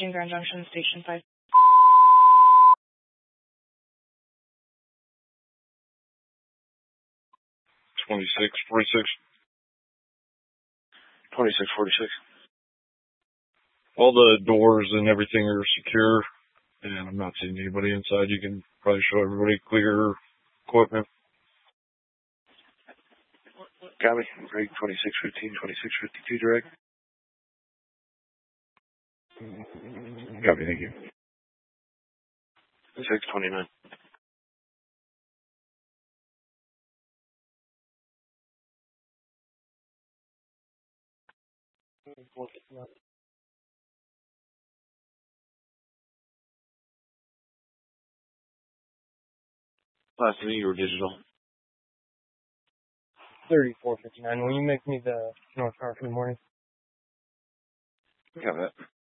Imaging Grand Junction, Station 5. 2646. 2646. All the doors and everything are secure, and I'm not seeing anybody inside. You can probably show everybody clear equipment. Copy. Break 2615, 2652 direct. Copy, thank you. 629. Class V or digital? 3459. Will you make me the North Car for the morning? Got that.